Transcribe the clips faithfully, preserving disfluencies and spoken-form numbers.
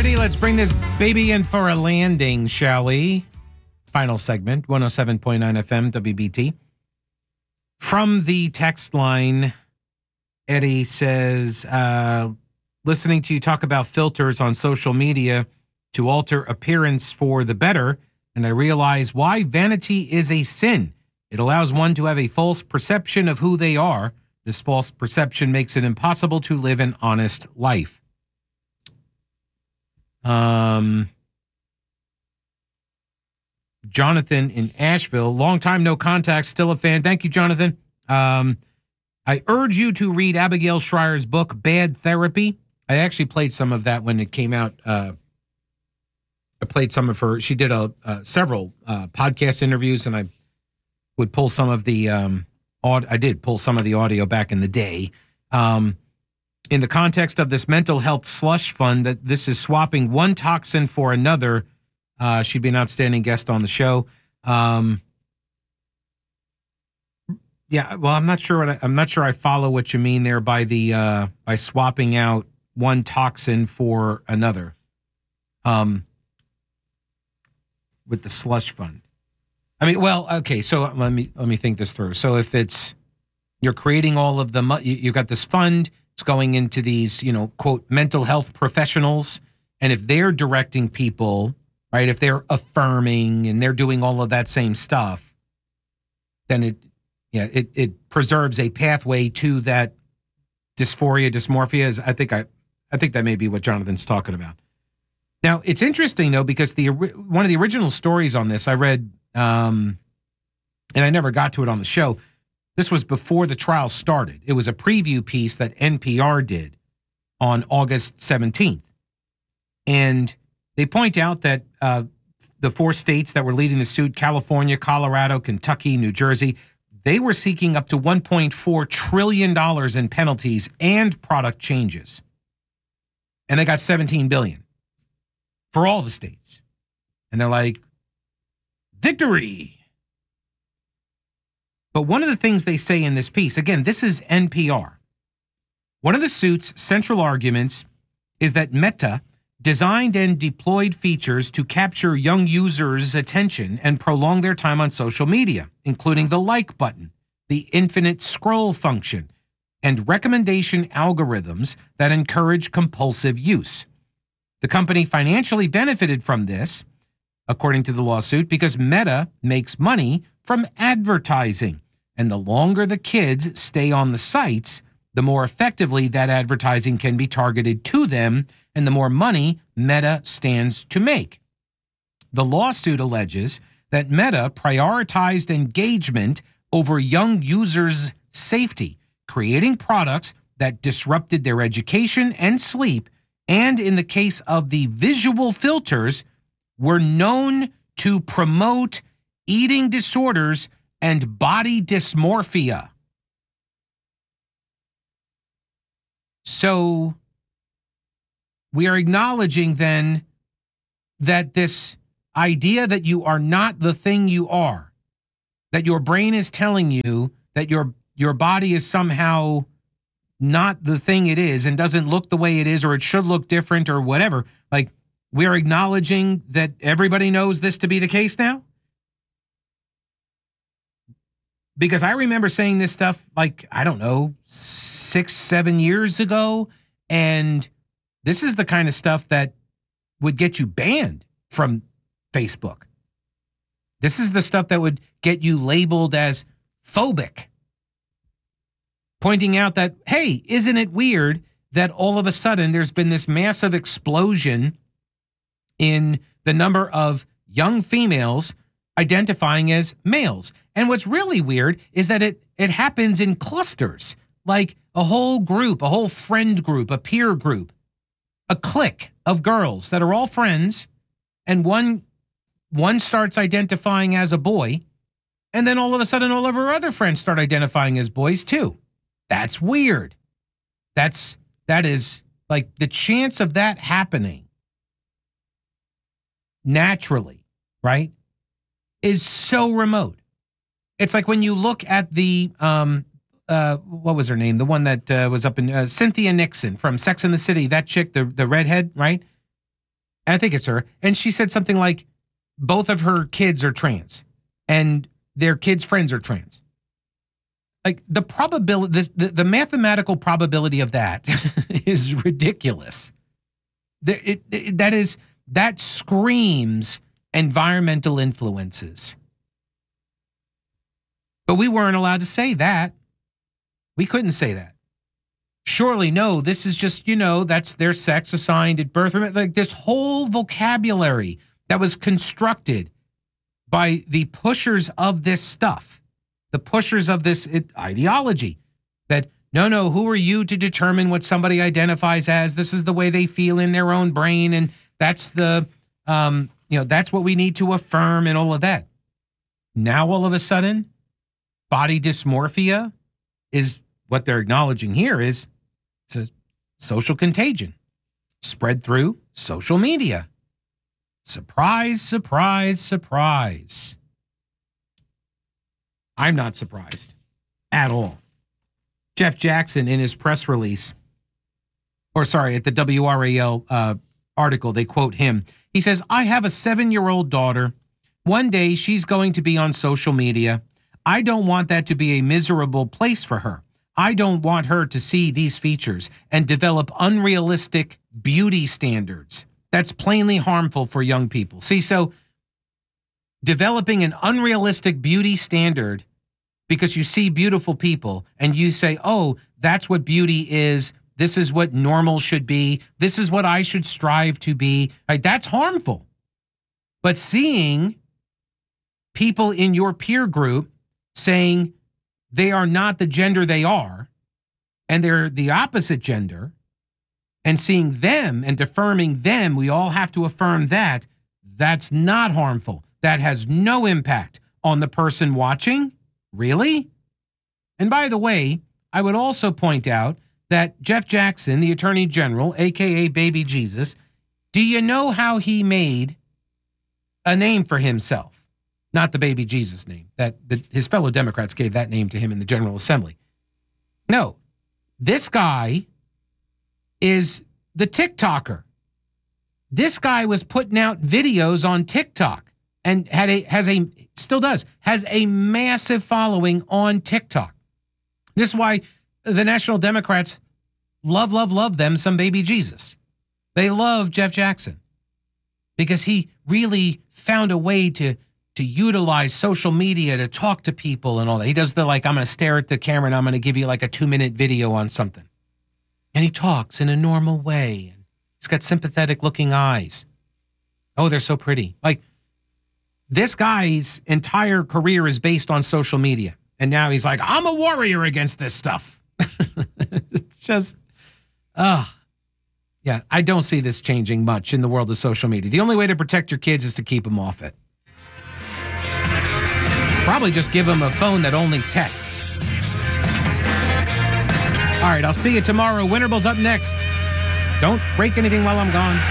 Alrighty, let's bring this baby in for a landing, shall we? Final segment, one oh seven point nine F M, W B T. From the text line, Eddie says, uh, listening to you talk about filters on social media to alter appearance for the better, and I realize why vanity is a sin. It allows one to have a false perception of who they are. This false perception makes it impossible to live an honest life. Um, Jonathan in Asheville, long time no contact, still a fan. Thank you, Jonathan. Um, I urge you to read Abigail Schreier's book, Bad Therapy. I actually played some of that when it came out. Uh, I played some of her. She did a, uh, several uh, podcast interviews, and I would pull some of the. Um, aud- I did pull some of the audio back in the day. Um, in the context of this mental health slush fund, that this is swapping one toxin for another. Uh, she'd be an outstanding guest on the show. Um, yeah, well, I'm not sure. What I, I'm not sure I follow what you mean there by the uh, by swapping out one toxin for another. Um, with the slush fund. I mean, well, okay. So let me let me think this through. So if it's you're creating all of the, you, you've got this fund. It's going into these, you know, quote, mental health professionals. And if they're directing people, right, if they're affirming and they're doing all of that same stuff, then it, yeah, it, it preserves a pathway to that dysphoria, dysmorphia. Is I think I, I think that may be what Jonathan's talking about. Now, it's interesting, though, because the one of the original stories on this I read, um, and I never got to it on the show. This was before the trial started. It was a preview piece that N P R did on August seventeenth. And they point out that uh, the four states that were leading the suit, California, Colorado, Kentucky, New Jersey, they were seeking up to one point four trillion dollars in penalties and product changes. And they got seventeen billion dollars for all the states. And they're like, victory. But one of the things they say in this piece, again, this is N P R. One of the suit's central arguments is that Meta designed and deployed features to capture young users' attention and prolong their time on social media, including the like button, the infinite scroll function, and recommendation algorithms that encourage compulsive use. The company financially benefited from this, according to the lawsuit, because Meta makes money from advertising. And the longer the kids stay on the sites, the more effectively that advertising can be targeted to them and the more money Meta stands to make. The lawsuit alleges that Meta prioritized engagement over young users' safety, creating products that disrupted their education and sleep, and in the case of the visual filters, were known to promote eating disorders and body dysmorphia. So we are acknowledging then that this idea that you are not the thing you are, that your brain is telling you that your your body is somehow not the thing it is and doesn't look the way it is, or it should look different or whatever. Like, we're acknowledging that everybody knows this to be the case now? Because I remember saying this stuff like, I don't know, six, seven years ago, and this is the kind of stuff that would get you banned from Facebook. This is the stuff that would get you labeled as phobic. Pointing out that, hey, isn't it weird that all of a sudden there's been this massive explosion in the number of young females identifying as males? And what's really weird is that it it happens in clusters, like a whole group, a whole friend group, a peer group, a clique of girls that are all friends, and one one starts identifying as a boy, and then all of a sudden all of her other friends start identifying as boys too. That's weird. That's that is like the chance of that happening naturally, right, is so remote. It's like when you look at the, um, uh, what was her name? The one that uh, was up in, uh, Cynthia Nixon from Sex and the City, that chick, the, the redhead, right? I think it's her, and she said something like, both of her kids are trans, and their kids' friends are trans. Like, the probability, the, the, the mathematical probability of that is ridiculous. The, it, it, that is, that screams environmental influences. But we weren't allowed to say that. We couldn't say that. Surely, no, this is just, you know, that's their sex assigned at birth. Like, this whole vocabulary that was constructed by the pushers of this stuff, the pushers of this ideology, that, no, no, who are you to determine what somebody identifies as? This is the way they feel in their own brain, and that's the, um, you know, that's what we need to affirm and all of that. Now, all of a sudden, body dysmorphia is what they're acknowledging here is it's a social contagion spread through social media. Surprise, surprise, surprise. I'm not surprised at all. Jeff Jackson, in his press release, or sorry, at the W R A L uh, article, they quote him. He says, I have a seven-year-old daughter. One day she's going to be on social media. I don't want that to be a miserable place for her. I don't want her to see these features and develop unrealistic beauty standards. That's plainly harmful for young people. See, so developing an unrealistic beauty standard because you see beautiful people and you say, oh, that's what beauty is. This is what normal should be. This is what I should strive to be. Right? That's harmful. But seeing people in your peer group saying they are not the gender they are, and they're the opposite gender, and seeing them and affirming them, we all have to affirm that, that's not harmful. That has no impact on the person watching. Really? And by the way, I would also point out that Jeff Jackson, the Attorney General, a k a. Baby Jesus, do you know how he made a name for himself? Not the Baby Jesus name. That the, his fellow Democrats gave that name to him in the General Assembly. No, this guy is the TikToker. This guy was putting out videos on TikTok and had a has a still does has a massive following on TikTok. This is why the National Democrats love, love, love them some Baby Jesus. They love Jeff Jackson because he really found a way to to utilize social media to talk to people and all that. He does the, like, I'm going to stare at the camera and I'm going to give you like a two-minute video on something. And he talks in a normal way. And he's got sympathetic-looking eyes. Oh, they're so pretty. Like, this guy's entire career is based on social media. And now he's like, I'm a warrior against this stuff. It's just, ugh. Yeah, I don't see this changing much in the world of social media. The only way to protect your kids is to keep them off it. Probably just give them a phone that only texts. All right, I'll see you tomorrow. Winterball's up next. Don't break anything while I'm gone.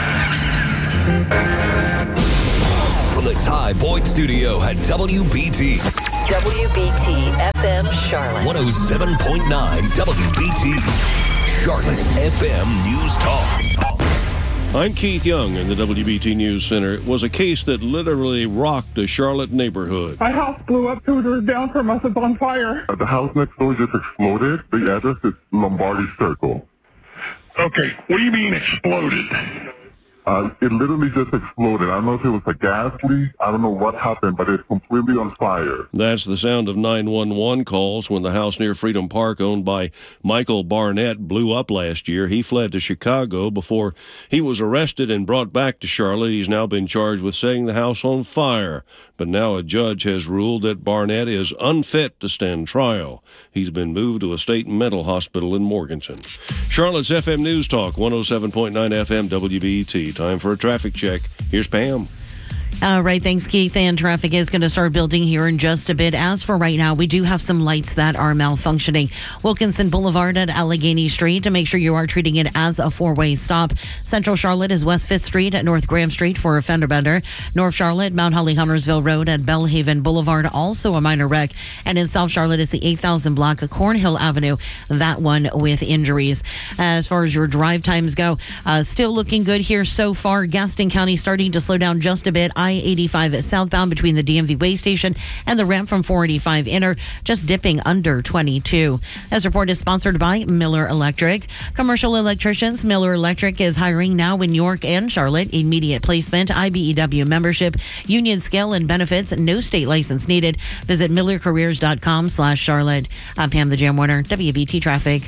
From the Ty Boyd Studio at W B T. W B T F M Charlotte. one oh seven point nine W B T. Charlotte's F M News Talk. I'm Keith Young in the W B T News Center. It was a case that literally rocked a Charlotte neighborhood. My house blew up two doors down from us. It's on fire. The house next door just exploded. The address is Lombardi Circle. Okay, what do you mean exploded? Uh, it literally just exploded. I don't know if it was a gas leak. I don't know what happened, but it's completely on fire. That's the sound of nine one one calls when the house near Freedom Park owned by Michael Barnett blew up last year. He fled to Chicago before he was arrested and brought back to Charlotte. He's now been charged with setting the house on fire. But now a judge has ruled that Barnett is unfit to stand trial. He's been moved to a state mental hospital in Morganton. Charlotte's F M News Talk, one oh seven point nine F M W B T. Time for a traffic check. Here's Pam. All right, thanks, Keith. And traffic is going to start building here in just a bit. As for right now, we do have some lights that are malfunctioning. Wilkinson Boulevard at Allegheny Street, to make sure you are treating it as a four-way stop. Central Charlotte is West fifth Street at North Graham Street for a fender bender. North Charlotte, Mount Holly Huntersville Road at Bellhaven Boulevard, also a minor wreck. And in South Charlotte is the eight thousand block of Cornhill Avenue, that one with injuries. As far as your drive times go, uh, still looking good here so far. Gaston County starting to slow down just a bit. I eighty-five southbound between the D M V way station and the ramp from four eighty-five inner, just dipping under twenty-two. This report is sponsored by Miller Electric. Commercial electricians, Miller Electric is hiring now in York and Charlotte. Immediate placement, I B E W membership, union scale and benefits, no state license needed. Visit miller careers dot com slash Charlotte. I'm Pam the Jam Warner, W B T Traffic.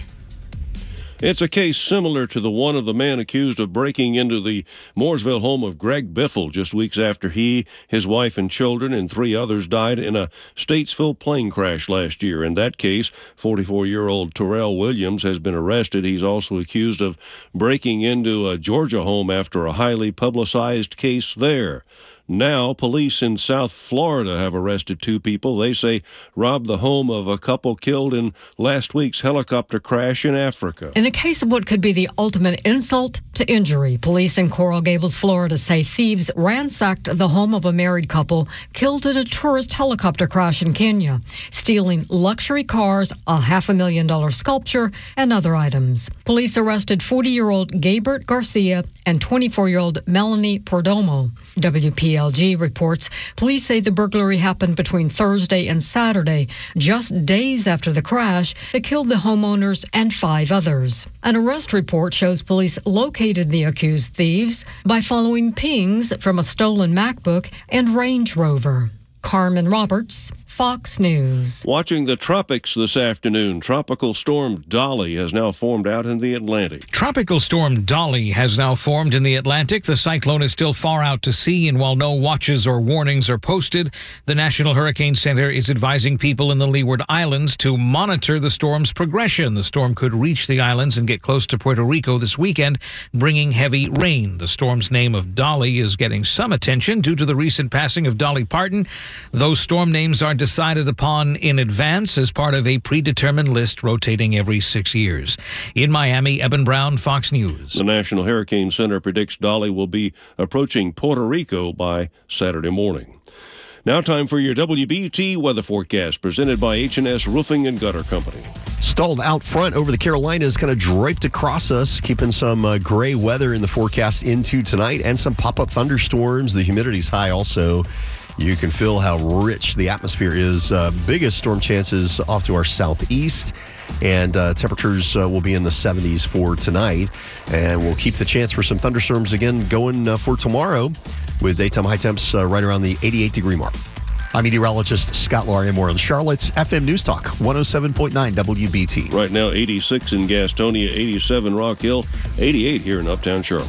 It's a case similar to the one of the man accused of breaking into the Mooresville home of Greg Biffle just weeks after he, his wife and children, and three others died in a Statesville plane crash last year. In that case, forty-four-year-old Terrell Williams has been arrested. He's also accused of breaking into a Georgia home after a highly publicized case there. Now, police in South Florida have arrested two people they say robbed the home of a couple killed in last week's helicopter crash in Africa. In a case of what could be the ultimate insult to injury, police in Coral Gables, Florida say thieves ransacked the home of a married couple killed in a tourist helicopter crash in Kenya, stealing luxury cars, a half a million dollar sculpture, and other items. Police arrested forty-year-old Gaybert Garcia and twenty-four-year-old Melanie Perdomo. W P L G reports police say the burglary happened between Thursday and Saturday, just days after the crash that killed the homeowners and five others. An arrest report shows police located the accused thieves by following pings from a stolen MacBook and Range Rover. Carmen Roberts, Fox News. Watching the tropics this afternoon, Tropical Storm Dolly has now formed out in the Atlantic. Tropical Storm Dolly has now formed in the Atlantic. The cyclone is still far out to sea, and while no watches or warnings are posted, the National Hurricane Center is advising people in the Leeward Islands to monitor the storm's progression. The storm could reach the islands and get close to Puerto Rico this weekend, bringing heavy rain. The storm's name of Dolly is getting some attention due to the recent passing of Dolly Parton. Those storm names are decided upon in advance as part of a predetermined list rotating every six years. In Miami, Eben Brown, Fox News. The National Hurricane Center predicts Dolly will be approaching Puerto Rico by Saturday morning. Now time for your W B T weather forecast, presented by H and S Roofing and Gutter Company. Stalled out front over the Carolinas, kind of draped across us, keeping some uh, gray weather in the forecast into tonight and some pop-up thunderstorms. The humidity's high also. You can feel how rich the atmosphere is. Uh, biggest storm chances off to our southeast, and uh, temperatures uh, will be in the seventies for tonight. And we'll keep the chance for some thunderstorms again going uh, for tomorrow, with daytime high temps uh, right around the eighty-eight degree mark. I'm meteorologist Scott Laurie. More on Charlotte's F M News Talk, one oh seven point nine W B T. Right now, eighty-six in Gastonia, eighty-seven Rock Hill, eighty-eight here in Uptown Charlotte.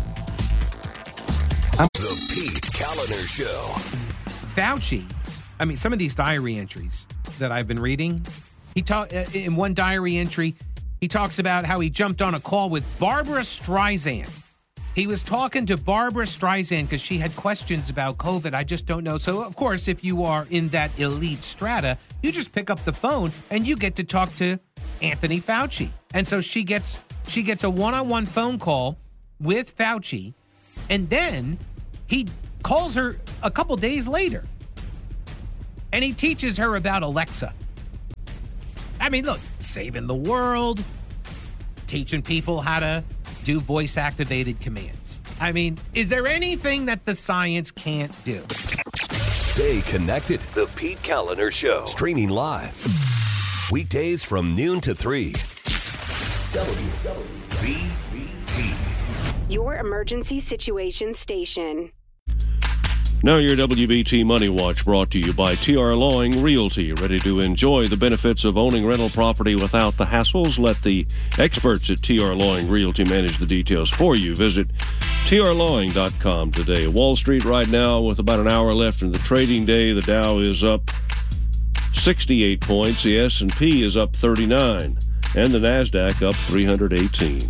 The Pete Kaliner Show. Fauci, I mean, some of these diary entries that I've been reading, he ta- in one diary entry, he talks about how he jumped on a call with Barbara Streisand. He was talking to Barbara Streisand because she had questions about COVID. I just don't know. So, of course, if you are in that elite strata, you just pick up the phone and you get to talk to Anthony Fauci. And so she gets she gets a one-on-one phone call with Fauci, and then he calls her a couple days later, and he teaches her about Alexa. I mean, look, saving the world, teaching people how to do voice-activated commands. I mean, is there anything that the science can't do? Stay connected. The Pete Kaliner Show. Streaming live. Weekdays from noon to three. W B T. Your emergency situation station. Now your W B T Money Watch, brought to you by T R Lawing Realty. Ready to enjoy the benefits of owning rental property without the hassles? Let the experts at T R Lawing Realty manage the details for you. Visit T R lawing dot com today. Wall Street right now with about an hour left in the trading day. The Dow is up sixty-eight points. The S and P is up thirty-nine. And the NASDAQ up three hundred eighteen.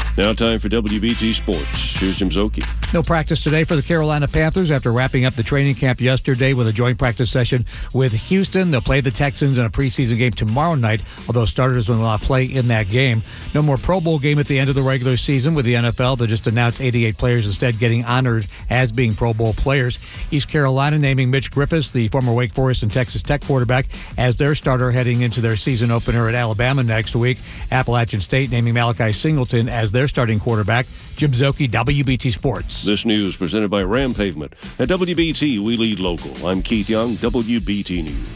Now time for W B T Sports. Here's Jim Zoki. No practice today for the Carolina Panthers after wrapping up the training camp yesterday with a joint practice session with Houston. They'll play the Texans in a preseason game tomorrow night, although starters will not play in that game. No more Pro Bowl game at the end of the regular season with the N F L. They just announced eighty-eight players instead getting honored as being Pro Bowl players. East Carolina naming Mitch Griffis, the former Wake Forest and Texas Tech quarterback, as their starter heading into their season opener at Alabama next week. Appalachian State naming Malachi Singleton as their starting quarterback. Jim Zoki, W B T Sports. This news presented by Ram Pavement. At W B T, we lead local. I'm Keith Young, W B T News.